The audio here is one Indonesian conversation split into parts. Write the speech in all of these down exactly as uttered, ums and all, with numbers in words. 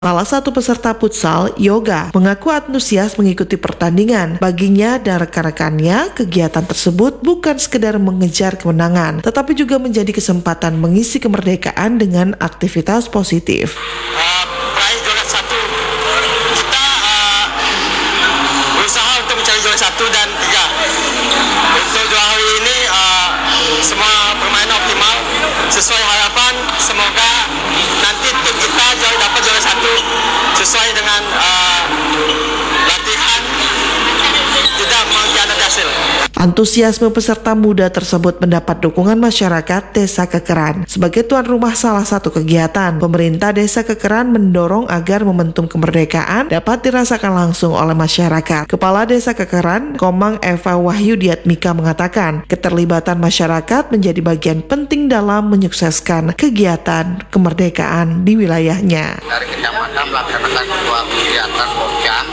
Salah satu peserta futsal, Yoga, mengaku antusias mengikuti pertandingan. Baginya dan rekan-rekannya, kegiatan tersebut bukan sekedar mengejar kemenangan, tetapi juga menjadi kesempatan mengisi kemerdekaan dengan aktivitas positif. Uh, peraih juara satu, kita uh, berusaha untuk mencari juara satu dan tiga. Untuk juara hari ini, uh, semua permainan optimal, sesuai harapan. Semoga nanti tim kita dapat juara satu sesuai dengan uh, latihan, tidak mengkhianati hasil. Antusiasme peserta muda tersebut mendapat dukungan masyarakat Desa Kekeran. Sebagai tuan rumah salah satu kegiatan, pemerintah Desa Kekeran mendorong agar momentum kemerdekaan dapat dirasakan langsung oleh masyarakat. Kepala Desa Kekeran, Komang Eva Wahyudiatmika mengatakan, keterlibatan masyarakat menjadi bagian penting dalam menyukseskan kegiatan kemerdekaan di wilayahnya. Dari kecamatan melaksanakan sebuah kegiatan bocah,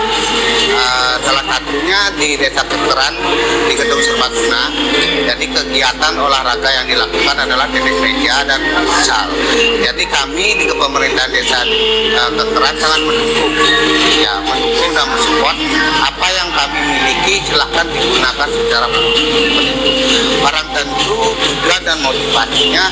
uh, salah satunya di Desa Kekeran di Gedung Serbaguna. Jadi kegiatan olahraga yang dilakukan adalah tenis meja dan futsal. Jadi kami di pemerintahan Desa uh, Kekeran sangat mendukung, ya mendukung dan mensupport apa yang kami miliki, silahkan digunakan secara penuh. Barang tentu tujuan dan motivasinya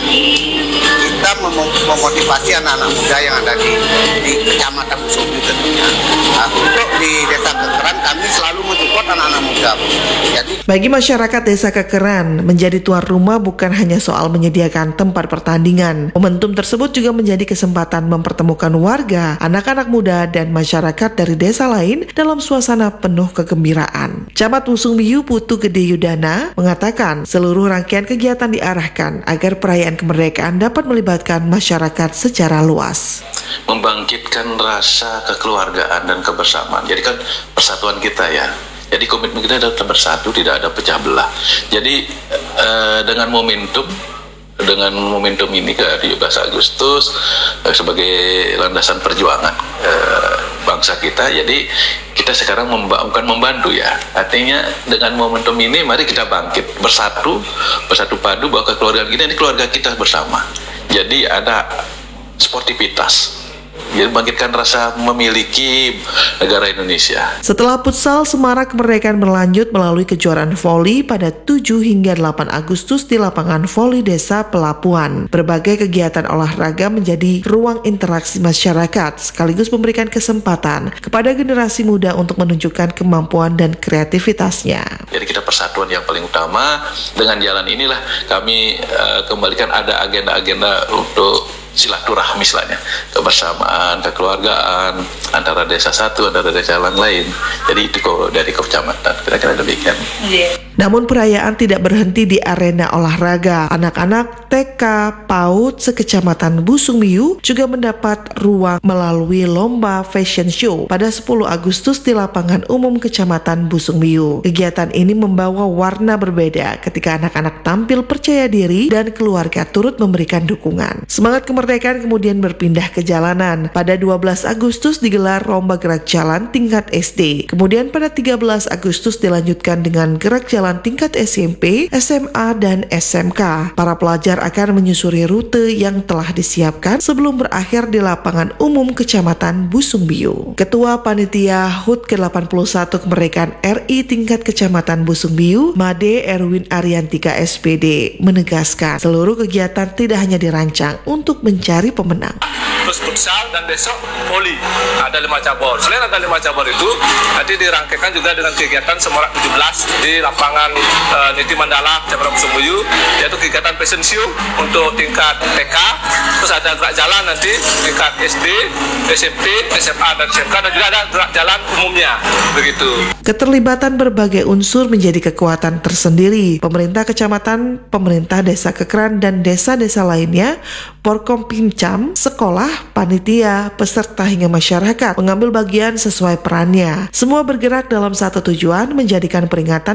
kita mem- memotivasi anak-anak muda yang ada di, di Kecamatan Busungbiu tentunya. Nah, untuk di Desa Kekeran kami selalu mensupport anak-anak muda. Jadi bagi masyarakat Desa Kekeran, menjadi tuan rumah bukan hanya soal menyediakan tempat pertandingan. Momentum tersebut juga menjadi kesempatan mempertemukan warga, anak-anak muda, dan masyarakat dari desa lain dalam suasana penuh kegembiraan. Camat Busungbiu Putu Gede Yudana mengatakan seluruh rangkaian kegiatan diarahkan agar perayaan kemerdekaan dapat melibatkan masyarakat secara luas. Membangkitkan rasa kekeluargaan dan kebersamaan. Jadi kan persatuan kita ya. Jadi komitmen kita adalah bersatu, tidak ada pecah belah. Jadi eh, dengan momentum dengan momentum ini ke tujuh belas Agustus eh, sebagai landasan perjuangan eh, bangsa kita. Jadi kita sekarang memba- bukan membantu ya. Artinya dengan momentum ini mari kita bangkit bersatu, bersatu padu bahwa kekeluargaan kita ini keluarga kita bersama. Jadi ada sportivitas. Jadi bangkitkan rasa memiliki negara Indonesia. Setelah futsal, semarak kemerdekaan berlanjut melalui kejuaraan voli pada tujuh hingga delapan Agustus di lapangan voli Desa Pelapuan. Berbagai kegiatan olahraga menjadi ruang interaksi masyarakat, sekaligus memberikan kesempatan kepada generasi muda untuk menunjukkan kemampuan dan kreativitasnya. Jadi kita persatuan yang paling utama. Dengan jalan inilah kami uh, kembalikan ada agenda-agenda untuk silaturahmi istilahnya, kebersamaan, kekeluargaan antara desa satu, antara desa yang lain. Jadi itu dari kecamatan, kira-kira demikian. Yeah. Namun perayaan tidak berhenti di arena olahraga. Anak-anak T K PAUD sekecamatan Busungbiu juga mendapat ruang melalui lomba fashion show pada sepuluh Agustus di lapangan umum Kecamatan Busungbiu. Kegiatan ini membawa warna berbeda ketika anak-anak tampil percaya diri dan keluarga turut memberikan dukungan. Semangat kemerdekaan kemudian berpindah ke jalanan. Pada dua belas Agustus digelar lomba gerak jalan tingkat S D. Kemudian pada tiga belas Agustus dilanjutkan dengan gerak jalan tingkat S M P, S M A, dan S M K. Para pelajar akan menyusuri rute yang telah disiapkan sebelum berakhir di lapangan umum Kecamatan Busungbiu. Ketua Panitia H U T ke delapan puluh satu Kemerdekaan R I tingkat Kecamatan Busungbiu, Made Erwin Ariantika S P D, menegaskan seluruh kegiatan tidak hanya dirancang untuk mencari pemenang. Terus futsal dan besok voli, ada lima cabur. Selain ada lima cabur itu, nanti dirangkaikan juga dengan kegiatan Semorak tujuh belas di lapangan uh, Niti Mandala, Kecamatan Busungbiu, yaitu kegiatan fashion show untuk tingkat T K. Terus ada gerak jalan nanti tingkat S D, S M P, S M A, dan S M K, dan juga ada gerak jalan umumnya. Begitu. Keterlibatan berbagai unsur menjadi kekuatan tersendiri. Pemerintah kecamatan, pemerintah desa Kekeran, dan desa-desa lainnya, Porkompimcam, sekolah, panitia, peserta hingga masyarakat mengambil bagian sesuai perannya. Semua bergerak dalam satu tujuan, menjadikan peringatan kemerdekaan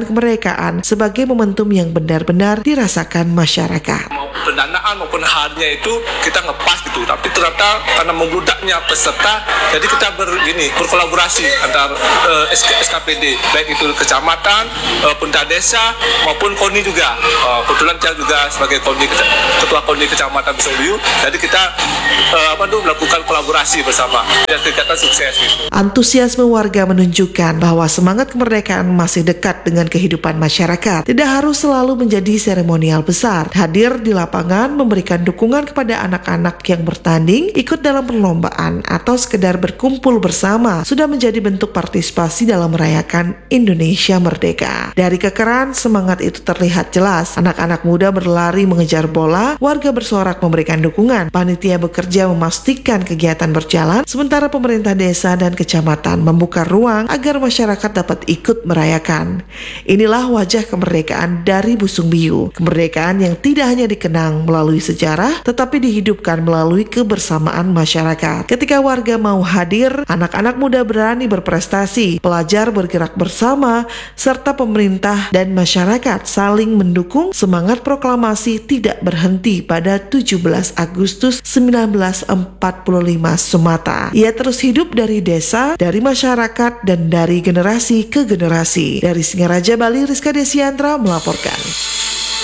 kemerdekaan sebagai momentum yang benar-benar dirasakan masyarakat. Pendanaan maupun harinya itu kita ngepas gitu, tapi ternyata karena membludaknya peserta, jadi kita begini berkolaborasi antar uh, S K P D, baik itu kecamatan, uh, Pemda desa maupun KONI juga. Uh, kebetulan saya juga sebagai KONI, ketua KONI Kecamatan Busung Biu, jadi kita uh, apa tuh melakukan kolaborasi bersama dan kegiatan sukses. Gitu. Antusiasme warga menunjukkan bahwa semangat kemerdekaan masih dekat dengan kehidupan masyarakat, tidak harus selalu menjadi seremonial besar. Hadir di lapangan memberikan dukungan kepada anak-anak yang bertanding, ikut dalam perlombaan, atau sekedar berkumpul bersama sudah menjadi bentuk partisipasi dalam merayakan Indonesia Merdeka. Dari kekeran, semangat itu terlihat jelas. Anak-anak muda berlari mengejar bola, warga bersorak memberikan dukungan, panitia bekerja memastikan kegiatan berjalan, sementara pemerintah desa dan kecamatan membuka ruang agar masyarakat dapat ikut merayakan. Inilah wajah kemerdekaan dari Busung Biu. Kemerdekaan yang tidak hanya dikenang melalui sejarah, tetapi dihidupkan melalui kebersamaan masyarakat. Ketika warga mau hadir, anak-anak muda berani berprestasi, pelajar bergerak bersama, serta pemerintah dan masyarakat saling mendukung. Semangat proklamasi tidak berhenti pada tujuh belas Agustus seribu sembilan ratus empat puluh lima semata. Ia terus hidup dari desa, dari masyarakat, dan dari generasi ke generasi. Dari Singaraja, Bali, Rizka Desiandra melaporkan.